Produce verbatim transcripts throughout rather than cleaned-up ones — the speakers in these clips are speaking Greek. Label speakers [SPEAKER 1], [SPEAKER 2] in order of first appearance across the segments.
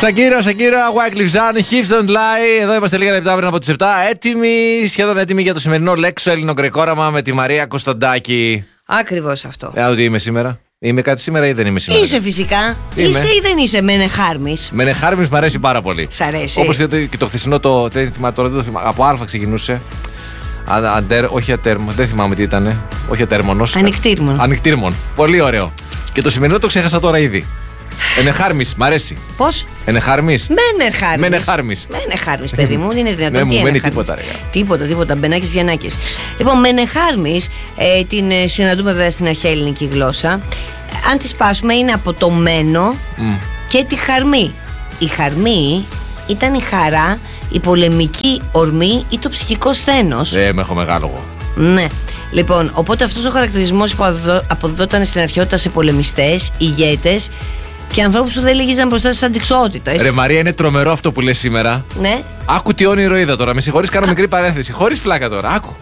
[SPEAKER 1] Σακύρα, Σακύρα, Wyclef Jean, Hips Don't Lie. Εδώ είμαστε λίγα λεπτά πριν από τις επτά. Έτοιμοι, σχεδόν έτοιμοι για το σημερινό λέξο ελληνοκρεκόραμα με τη Μαρία Κωνσταντάκη.
[SPEAKER 2] Ακριβώς αυτό.
[SPEAKER 1] Ε, ότι είμαι σήμερα. Είμαι κάτι σήμερα ή δεν είμαι σήμερα?
[SPEAKER 2] Είσαι φυσικά.
[SPEAKER 1] Είμαι.
[SPEAKER 2] Είσαι ή δεν είσαι Μενεχάρμης?
[SPEAKER 1] Μενεχάρμης μου αρέσει πάρα πολύ.
[SPEAKER 2] Σ' αρέσει.
[SPEAKER 1] Όπως και το χθεσινό το. Δεν θυμάμαι τώρα, δεν το θυμάμαι. Από Α ξεκινούσε. Αν, αντέρ, όχι ατέρμο, δεν θυμάμαι τι ήταν. Όχι ατέρμονος.
[SPEAKER 2] Ανοιχτήρμον.
[SPEAKER 1] Ανοιχτήρμον. Πολύ ωραίο. Και το σημερινό το ξέχασα τώρα ήδη. Ενεχάρμης, μ' αρέσει.
[SPEAKER 2] Πώς?
[SPEAKER 1] Ενεχάρμης.
[SPEAKER 2] Μένεχάρμης.
[SPEAKER 1] Μένεχάρμης.
[SPEAKER 2] Μένεχάρμης, παιδί μου, είναι δυνατόν?
[SPEAKER 1] Δεν μου μένει
[SPEAKER 2] Ενεχάρμης?
[SPEAKER 1] τίποτα, ρε.
[SPEAKER 2] Τίποτα, τίποτα. Μπενάκης, Βιαννάκης. Λοιπόν, Μένεχάρμης, ε, την ε, συναντούμε βέβαια στην αρχαία ελληνική γλώσσα. Αν τη σπάσουμε, είναι από το μένο mm. και τη χαρμή. Η χαρμή ήταν η χαρά, η πολεμική ορμή ή το ψυχικό σθένος.
[SPEAKER 1] Ε, με έχω μεγάλο εγώ.
[SPEAKER 2] Ναι. Λοιπόν, οπότε αυτός ο χαρακτηρισμός που αποδόταν στην αρχαιότητα σε πολεμιστές, ηγέτες και ανθρώπους που δεν λυγίζαν μπροστά στις αντιξοότητες.
[SPEAKER 1] Ρε Μαρία, είναι τρομερό αυτό που λες σήμερα.
[SPEAKER 2] Ναι.
[SPEAKER 1] Άκου τι όνειρο είδα τώρα. Με συγχωρείς, κάνω μικρή παρένθεση. Χωρίς πλάκα τώρα. Άκου.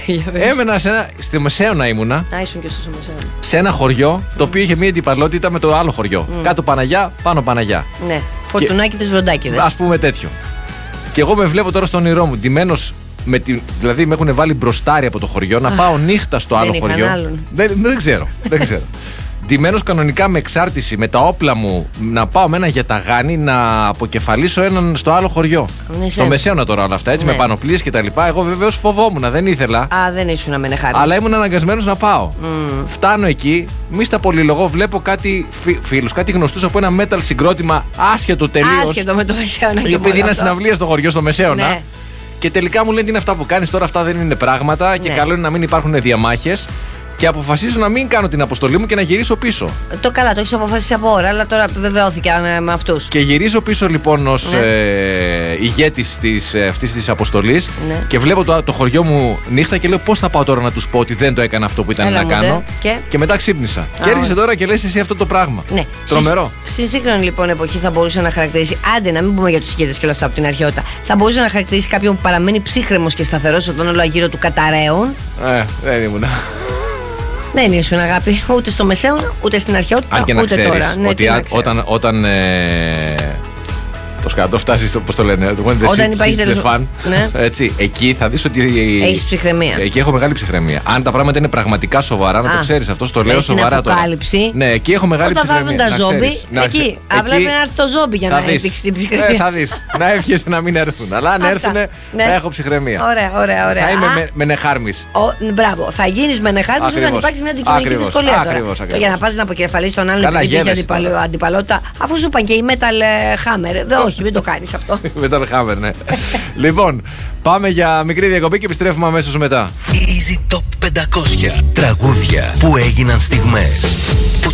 [SPEAKER 1] Έμενα σε ένα. Στη Μεσαίωνα ήμουνα.
[SPEAKER 2] Α, ήσουν και στο Μεσαίωνα.
[SPEAKER 1] Σε ένα χωριό το οποίο είχε μία αντιπαλότητα με το άλλο χωριό. Mm. Κάτω Παναγιά, πάνω Παναγιά.
[SPEAKER 2] Ναι. Φορτουνάκι της Βροντάκηδες.
[SPEAKER 1] Ας πούμε τέτοιο. Και εγώ με βλέπω τώρα στο όνειρό μου ντυμένος. Με τη, δηλαδή με έχουν βάλει μπροστάρι από το χωριό να πάω νύχτα στο άλλο χωριό. Δεν, δεν ξέρω. Δεν ξέρω. Ντυμένος κανονικά με εξάρτηση, με τα όπλα μου, να πάω με ένα γιαταγάνι να αποκεφαλίσω έναν στο άλλο χωριό. Ναι, στο Μεσαίωνα τώρα όλα αυτά, έτσι, ναι. Με πανοπλίες και τα λοιπά. Εγώ βεβαίως φοβόμουν, δεν ήθελα.
[SPEAKER 2] Α, δεν ήσουν Amenechάρμης.
[SPEAKER 1] Αλλά ήμουν αναγκασμένος να πάω. Mm. Φτάνω εκεί, μη στα πολυλογώ, βλέπω κάτι φι, φίλους, κάτι γνωστούς από ένα metal συγκρότημα άσχετο τελείως.
[SPEAKER 2] Άσχετο με το Μεσαίωνα.
[SPEAKER 1] Η οποία είναι συναυλία στο χωριό στο Μεσαίωνα.
[SPEAKER 2] Ναι.
[SPEAKER 1] Και τελικά μου λένε τι είναι αυτά που κάνεις τώρα, αυτά δεν είναι πράγματα. Ναι. Και καλό είναι να μην υπάρχουν διαμάχες. Και αποφασίζω να μην κάνω την αποστολή μου και να γυρίσω πίσω.
[SPEAKER 2] Το καλά, το έχεις αποφασίσει από ώρα, αλλά τώρα βεβαιώθηκε με αυτούς.
[SPEAKER 1] Και γυρίζω πίσω λοιπόν ως ναι. ε, ηγέτης της, ε, αυτής της αποστολής. Ναι. Και βλέπω το, το χωριό μου νύχτα και λέω πώς θα πάω τώρα να τους πω ότι δεν το έκανα αυτό που ήταν Έλα, να κάνω. Και... και μετά ξύπνησα. Α, και έρχεσαι τώρα και λες εσύ αυτό το πράγμα. Ναι. Τρομερό.
[SPEAKER 2] Στη σύγχρονη λοιπόν εποχή θα μπορούσε να χαρακτηρίσει, άντε να μην πούμε για τους ηγέτες και όλα αυτά από την αρχαιότητα, θα μπορούσε να χαρακτηρίσει κάποιον που παραμένει ψύχρεμος και σταθερός όταν όλο γύρω του καταραίων.
[SPEAKER 1] Ε, δεν ήμουνα.
[SPEAKER 2] Δεν ήσουν αγάπη, ούτε στο Μεσαίωνα, ούτε στην αρχαιότητα,
[SPEAKER 1] αν και να
[SPEAKER 2] ούτε
[SPEAKER 1] ξέρεις
[SPEAKER 2] τώρα. Ναι,
[SPEAKER 1] ότι α, όταν, όταν ε, το σκατό φτάσει στο, πώς το λένε, το
[SPEAKER 2] όταν υπάρχει
[SPEAKER 1] τελεσφάν, ναι. Έτσι, εκεί θα δεις ότι
[SPEAKER 2] έχεις ψυχραιμία.
[SPEAKER 1] Εκεί έχω μεγάλη ψυχραιμία. Αν τα πράγματα είναι πραγματικά σοβαρά, α, να το ξέρεις αυτό, το λέω σοβαρά
[SPEAKER 2] αποκάλυψη.
[SPEAKER 1] Τώρα. Ναι, εκεί έχω μεγάλη
[SPEAKER 2] όταν
[SPEAKER 1] ψυχραιμία.
[SPEAKER 2] Όταν θα έρθουν τα ζόμπι, εκεί, εκεί απλά πρέπει να έρθει το ζόμπι για να έδειξει την ψυχραιμία.
[SPEAKER 1] Ε, θα δεις, να εύχεσαι να μην έρθουν. Αλλά αν έρθουν, θα έχω ψυχραιμία.
[SPEAKER 2] Ωραία, ωραία, ωραία.
[SPEAKER 1] Θα είμαι Μενεχάρμης.
[SPEAKER 2] Μπράβο, θα γίνεις Μενεχάρμης όταν υπάρξει μια αντικειμενική δυσκολία. Για να πας να αποκεφαλίσεις τον άλλον επειδή έχει αντιπαλότητα, αφού σου είπαν και η Metal Hammer. Όχι, μην το κάνεις αυτό.
[SPEAKER 1] Metal Hammer, ναι. Λοιπόν, πάμε για μικρή διακοπή και επιστρέφουμε αμέσως μετά.
[SPEAKER 3] Easy Top πεντακόσια τραγούδια που έγιναν στιγμές.